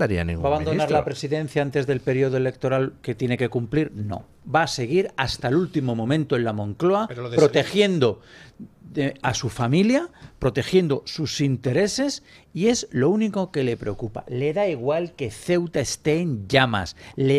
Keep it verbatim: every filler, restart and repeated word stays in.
mandaría ningún ¿Va a abandonar ministro. la presidencia antes del periodo electoral que tiene que cumplir? No. Va a seguir hasta el último momento en la Moncloa, protegiendo de, a su familia, protegiendo sus intereses, y es lo único que le preocupa. Le da igual que Ceuta esté en llamas. Le